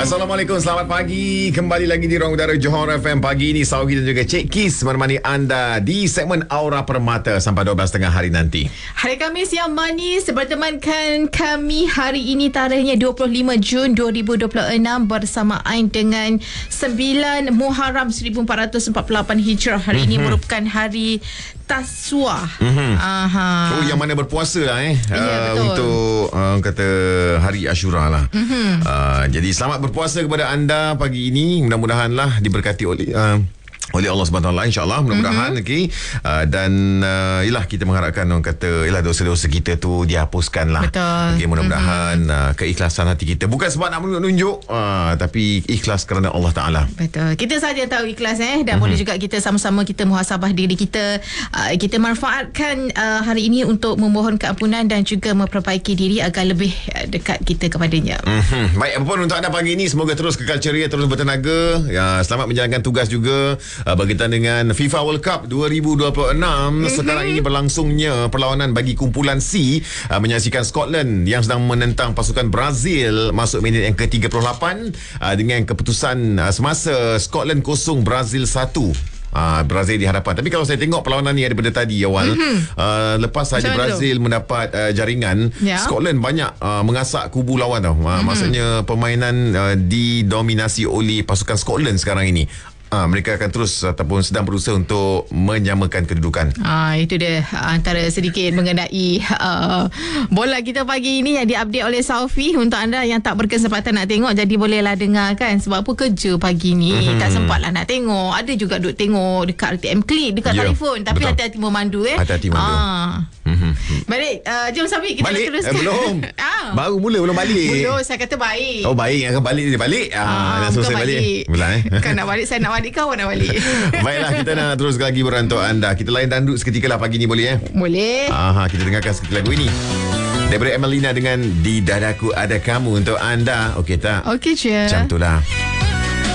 Assalamualaikum, selamat pagi. Kembali lagi di Ruang Udara Johor FM. Pagi ini Saugi dan juga Cik Kis menemani anda di segmen Aura Permata sampai 12.30 hari nanti. Hari Khamis yang manis bertemankan kami hari ini, tarikhnya 25 Jun 2026 bersamaan dengan 9 Muharram 1448 Hijrah. Hari ini merupakan hari Taswa. Oh, yang mana berpuasa lah untuk kata hari Ashura lah. Jadi selamat berpuasa kepada anda pagi ini. Mudah-mudahan lah diberkati oleh Allah SWT, insyaAllah, mudah-mudahan. Dan yelah, kita mengharapkan orang kata yelah, dosa-dosa kita tu dihapuskan lah. Betul. Mudah-mudahan keikhlasan hati kita, bukan sebab nak menunjuk, tapi ikhlas kerana Allah Ta'ala. Betul. Kita saja tahu ikhlas dan boleh juga kita sama-sama kita muhasabah diri kita. Kita manfaatkan hari ini untuk memohon keampunan dan juga memperbaiki diri agar lebih dekat kita kepadanya. Baik, apapun untuk anda pagi ini, semoga terus kekal ceria, terus bertenaga. Selamat menjalankan tugas juga berkaitan dengan FIFA World Cup 2026. Sekarang ini berlangsungnya perlawanan bagi kumpulan C, menyaksikan Scotland yang sedang menentang pasukan Brazil masuk minit yang ke-38 dengan keputusan semasa Scotland 0, Brazil 1. Brazil di hadapan. Tapi kalau saya tengok perlawanan ni daripada tadi awal, lepas saja Brazil mendapat jaringan, Scotland banyak mengasak kubu lawan tau. Maksudnya permainan didominasi oleh pasukan Scotland sekarang ini. Mereka akan terus ataupun sedang berusaha untuk menyamakan kedudukan. Itu dia antara sedikit mengenai bola kita pagi ini yang diupdate oleh Saufi. Untuk anda yang tak berkesempatan nak tengok, jadi bolehlah dengar kan. Sebab apa, kerja pagi ni tak sempatlah nak tengok. Ada juga duk tengok dekat RTM Klik, dekat telefon. Tapi betul, hati-hati memandu Hati-hati memandu. Baik, jom Saufi, kita balik? teruskan. Belum. Baru mula, belum balik. Belum, saya kata baik. Oh, baik, akan balik dia balik. Nak suruh saya balik. Kan nak balik, saya nak balik, kau nak balik. Baiklah, kita nak terus lagi berantuk anda. Kita lain dandut seketika lah pagi ni, boleh Boleh. Kita dengarkan seketika lagu ini daripada Emelina dengan Di Dadaku Ada Kamu untuk anda. Okey tak? Okey je. Macam tu lah.